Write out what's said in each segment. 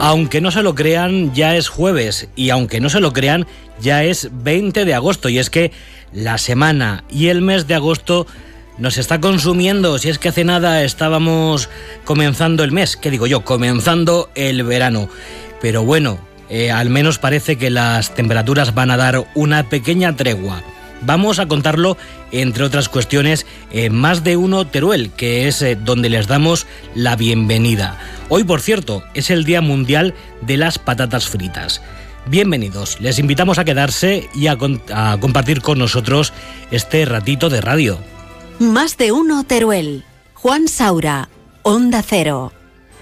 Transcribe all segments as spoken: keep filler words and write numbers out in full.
Aunque no se lo crean, ya es jueves y aunque no se lo crean, ya es veinte de agosto y es que la semana y el mes de agosto nos está consumiendo. Si es que hace nada estábamos comenzando el mes, ¿qué digo yo? Comenzando el verano. Pero bueno, eh, al menos parece que las temperaturas van a dar una pequeña tregua. Vamos a contarlo, entre otras cuestiones, en Más de Uno Teruel, que es eh, donde les damos la bienvenida. Hoy, por cierto, es el Día Mundial de las Patatas Fritas. Bienvenidos, les invitamos a quedarse y a, con- a compartir con nosotros este ratito de radio. Más de Uno Teruel. Juan Saura, Onda Cero.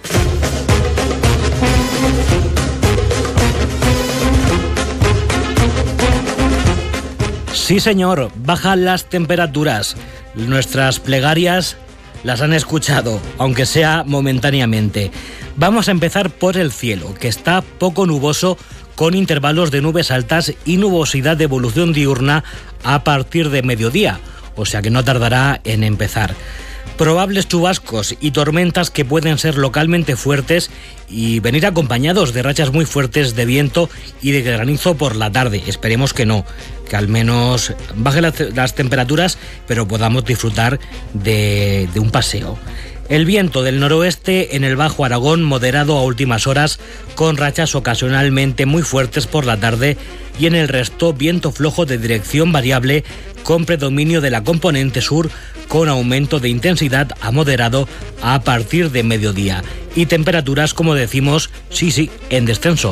Sí, señor, bajan las temperaturas. Nuestras plegarias las han escuchado, aunque sea momentáneamente. Vamos a empezar por el cielo, que está poco nuboso, con intervalos de nubes altas y nubosidad de evolución diurna a partir de mediodía, o sea que no tardará en empezar. Probables chubascos y tormentas que pueden ser localmente fuertes y venir acompañados de rachas muy fuertes de viento y de granizo por la tarde. Esperemos que no, que al menos bajen las, las temperaturas, pero podamos disfrutar de, de un paseo. El viento del noroeste en el Bajo Aragón moderado a últimas horas, con rachas ocasionalmente muy fuertes por la tarde, y en el resto viento flojo de dirección variable con predominio de la componente sur, con aumento de intensidad a moderado a partir de mediodía. Y temperaturas, como decimos, sí, sí, en descenso.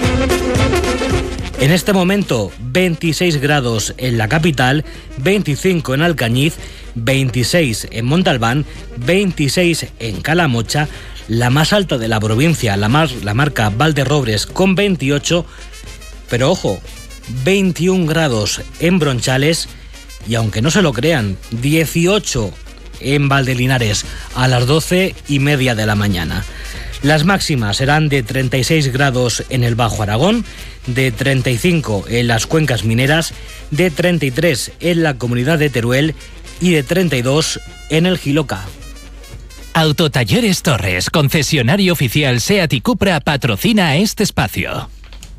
En este momento, veintiséis grados en la capital, veinticinco en Alcañiz, veintiséis en Montalbán, veintiséis en Calamocha, la más alta de la provincia, la, más, la marca Valderrobres con veintiocho, pero ojo, veintiún grados en Bronchales y, aunque no se lo crean, dieciocho en Valdelinares a las doce y media de la mañana. Las máximas serán de treinta y seis grados en el Bajo Aragón, de treinta y cinco en las cuencas mineras, de treinta y tres en la comunidad de Teruel y de treinta y dos en el Jiloca. Autotalleres Torres, concesionario oficial SEAT y Cupra, patrocina este espacio.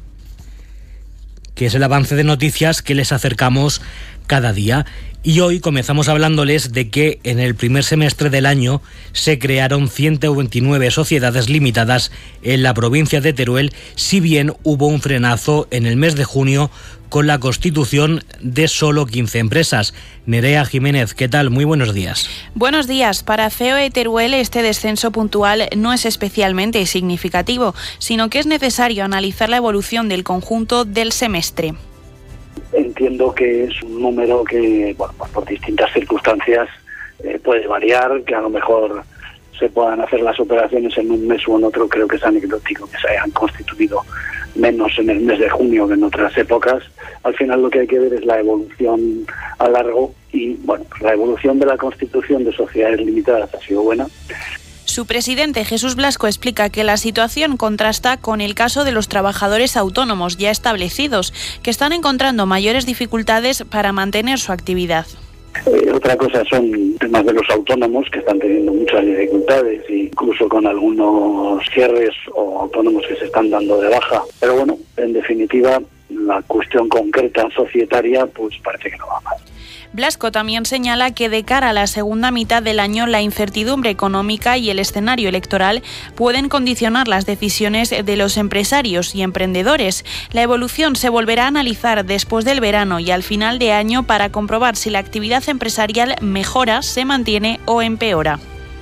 Que es el avance de noticias que les acercamos cada día. Y hoy comenzamos hablándoles de que en el primer semestre del año se crearon ciento veintinueve sociedades limitadas en la provincia de Teruel, si bien hubo un frenazo en el mes de junio con la constitución de solo quince empresas. Nerea Jiménez, ¿qué tal? Muy buenos días. Buenos días. Para C O E Teruel este descenso puntual no es especialmente significativo, sino que es necesario analizar la evolución del conjunto del semestre. Entiendo que es un número que, bueno, pues por distintas circunstancias eh, puede variar, que a lo mejor se puedan hacer las operaciones en un mes o en otro. Creo que es anecdótico que se hayan constituido menos en el mes de junio que en otras épocas. Al final lo que hay que ver es la evolución a largo y, bueno, pues la evolución de la constitución de sociedades limitadas ha sido buena. Su presidente, Jesús Blasco, explica que la situación contrasta con el caso de los trabajadores autónomos ya establecidos, que están encontrando mayores dificultades para mantener su actividad. Eh, otra cosa son temas de los autónomos, que están teniendo muchas dificultades, incluso con algunos cierres o autónomos que se están dando de baja. Pero bueno, en definitiva, la cuestión concreta societaria pues parece que no va mal. Blasco también señala que de cara a la segunda mitad del año la incertidumbre económica y el escenario electoral pueden condicionar las decisiones de los empresarios y emprendedores. La evolución se volverá a analizar después del verano y al final de año para comprobar si la actividad empresarial mejora, se mantiene o empeora.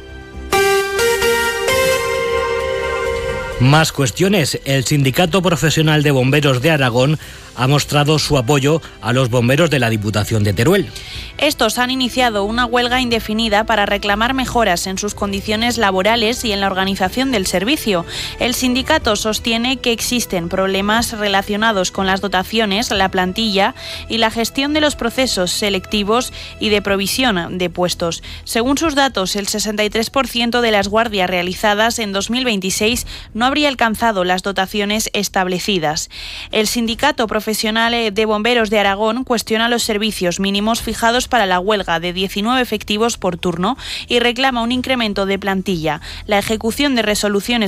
Más cuestiones. El Sindicato Profesional de Bomberos de Aragón ha mostrado su apoyo a los bomberos de la Diputación de Teruel. Estos han iniciado una huelga indefinida para reclamar mejoras en sus condiciones laborales y en la organización del servicio. El sindicato sostiene que existen problemas relacionados con las dotaciones, la plantilla y la gestión de los procesos selectivos y de provisión de puestos. Según sus datos, el sesenta y tres por ciento de las guardias realizadas en dos mil veintiséis no habría alcanzado las dotaciones establecidas. El Sindicato Profesional de Bomberos de Aragón cuestiona los servicios mínimos fijados para la huelga de diecinueve efectivos por turno y reclama un incremento de plantilla. La ejecución de resoluciones